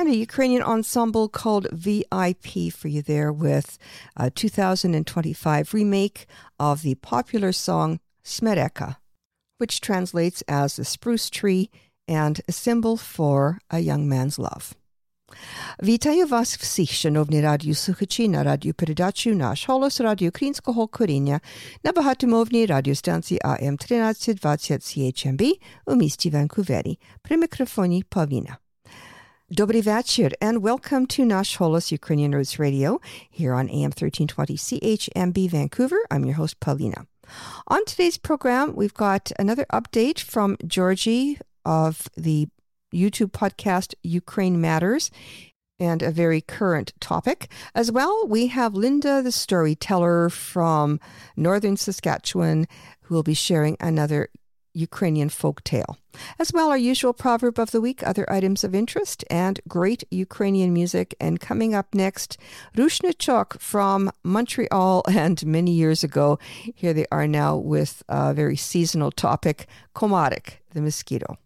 and a Ukrainian ensemble called VIP for you there with a 2025 remake of the popular song Smereka, which translates as the spruce tree and a symbol for a young man's love. Вітаю вас всіх, шановні радіослухачі, на радіопередачу «Наш голос» Радіо Українського коріння на багатомовній радіостанції АМ 1320 CHMB у місті Ванкувері. При мікрофоні Павліна. Добрий вечір, and welcome to Nash Holos Ukrainian Roots Radio here on AM 1320 CHMB Vancouver. I'm your host, Paulina. On today's program, we've got another update from Georgie of the YouTube podcast Ukraine Matters, and a very current topic. As well, we have Linda the storyteller from northern Saskatchewan who will be sharing another Ukrainian folk tale. As well, our usual proverb of the week, other items of interest, and great Ukrainian music. And coming up next, Rushnachok from Montreal, and many years ago. Here they are now with a very seasonal topic, Komarik, the mosquito.